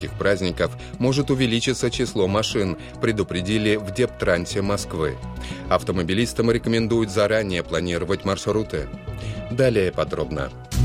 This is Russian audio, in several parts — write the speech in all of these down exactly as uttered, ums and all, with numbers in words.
праздников может увеличиться число машин, предупредили в Дептрансе Москвы. Автомобилистам рекомендуют заранее планировать маршруты. Далее подробно.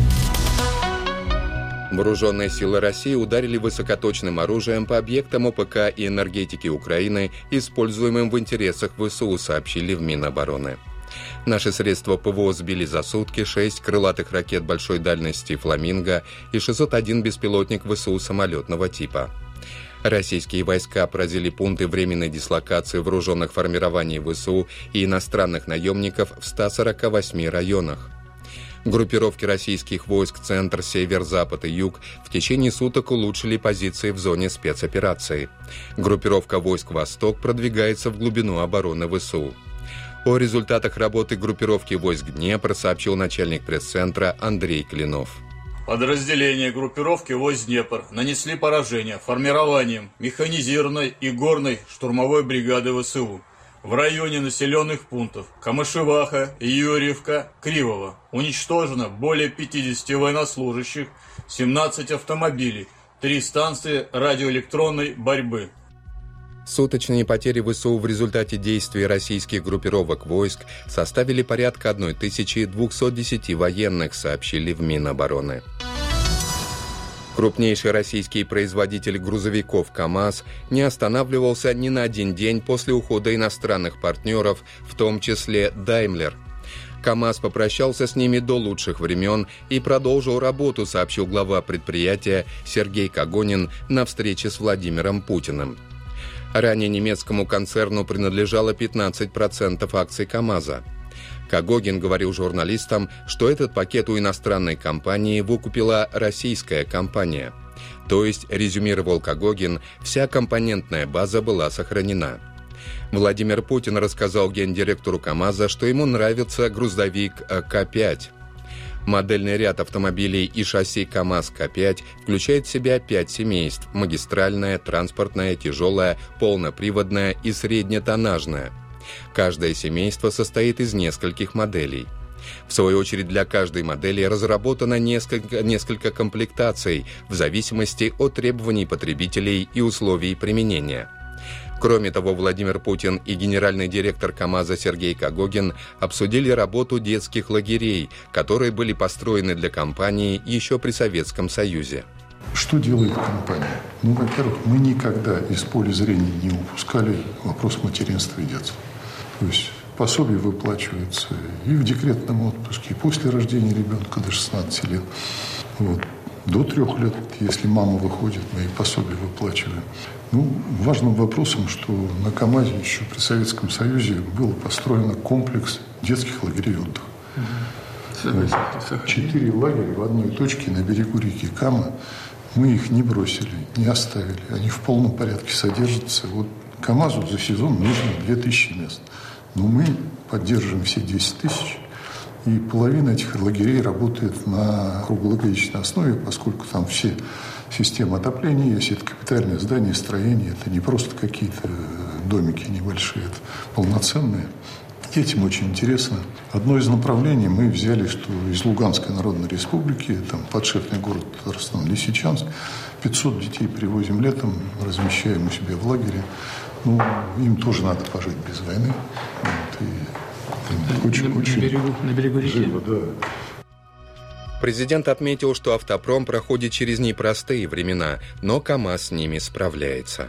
Вооруженные силы России ударили высокоточным оружием по объектам ОПК и энергетики Украины, используемым в интересах ВСУ, сообщили в Минобороны. Наши средства ПВО сбили за сутки шесть крылатых ракет большой дальности «Фламинго» и шестьсот один беспилотник ВСУ самолетного типа. Российские войска поразили пункты временной дислокации вооруженных формирований ВСУ и иностранных наемников в ста сорока восьми районах. Группировки российских войск «Центр», «Север», «Запад» и «Юг» в течение суток улучшили позиции в зоне спецоперации. Группировка войск «Восток» продвигается в глубину обороны ВСУ. О результатах работы группировки войск «Днепр» сообщил начальник пресс-центра Андрей Клинов. Подразделения группировки войск «Днепр» нанесли поражение формированием механизированной и горной штурмовой бригады ВСУ в районе населенных пунктов Камышеваха, Юрьевка, Кривово. Уничтожено более пятидесяти военнослужащих, семнадцать автомобилей, три станции радиоэлектронной борьбы. Суточные потери ВСУ в результате действий российских группировок войск составили порядка тысячи двухсот десяти военных, сообщили в Минобороны. Крупнейший российский производитель грузовиков КАМАЗ не останавливался ни на один день после ухода иностранных партнеров, в том числе Daimler. КАМАЗ попрощался с ними до лучших времен и продолжил работу, сообщил глава предприятия Сергей Когонин на встрече с Владимиром Путиным. Ранее немецкому концерну принадлежало пятнадцать процентов акций КАМАЗа. Когогин говорил журналистам, что этот пакет у иностранной компании выкупила российская компания. То есть, резюмировал Когогин, вся компонентная база была сохранена. Владимир Путин рассказал гендиректору КАМАЗа, что ему нравится грузовик К пять. Модельный ряд автомобилей и шасси КАМАЗ К пять включает в себя пять семейств – магистральное, транспортное, тяжелое, полноприводное и среднетоннажное. Каждое семейство состоит из нескольких моделей. В свою очередь, для каждой модели разработано несколько, несколько комплектаций в зависимости от требований потребителей и условий применения. Кроме того, Владимир Путин и генеральный директор КАМАЗа Сергей Когогин обсудили работу детских лагерей, которые были построены для компании еще при Советском Союзе. Что делает компания? Ну, во-первых, мы никогда из поля зрения не упускали вопрос материнства и детства. То есть пособие выплачивается и в декретном отпуске, и после рождения ребенка до шестнадцати лет. Вот. До трех лет, если мама выходит, мы и пособие выплачиваем. Ну, важным вопросом, что на КАМАЗе еще при Советском Союзе был построен комплекс детских лагерей отдыха. Согласен, согласен. Четыре лагеря в одной точке на берегу реки Кама. Мы их не бросили, не оставили. Они в полном порядке содержатся. Вот КАМАЗу за сезон нужно две тысячи мест. Но мы поддерживаем все десять тысяч. И половина этих лагерей работает на круглогодичной основе, поскольку там все системы отопления есть, это капитальное здание, строение, это не просто какие-то домики небольшие, это полноценные. Детям очень интересно. Одно из направлений мы взяли, что из Луганской Народной Республики, там подшефный город Татарстан, Лисичанск, пятьсот детей привозим летом, размещаем у себя в лагере. Ну, им тоже надо пожить без войны. Вот, и очень, на, очень на, берегу, на берегу реки. Живо, да. Президент отметил, что автопром проходит через непростые времена, но КАМАЗ с ними справляется.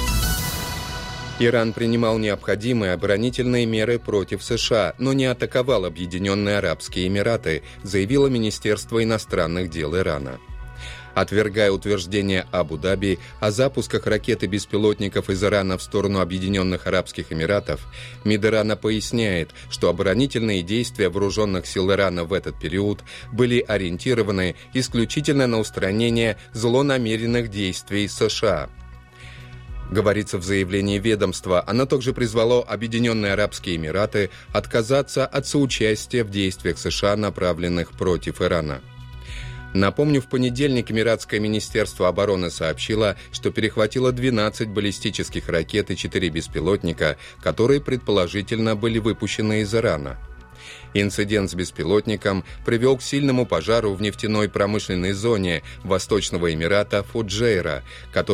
Иран принимал необходимые оборонительные меры против США, но не атаковал Объединенные Арабские Эмираты, заявило Министерство иностранных дел Ирана. Отвергая утверждение Абу-Даби о запусках ракет и беспилотников из Ирана в сторону Объединенных Арабских Эмиратов, МИД Ирана поясняет, что оборонительные действия вооруженных сил Ирана в этот период были ориентированы исключительно на устранение злонамеренных действий США. Говорится в заявлении ведомства, оно также призвало Объединенные Арабские Эмираты отказаться от соучастия в действиях США, направленных против Ирана. Напомню, в понедельник Эмиратское министерство обороны сообщило, что перехватило двенадцать баллистических ракет и четыре беспилотника, которые предположительно были выпущены из Ирана. Инцидент с беспилотником привел к сильному пожару в нефтяной промышленной зоне Восточного Эмирата Фуджейра, который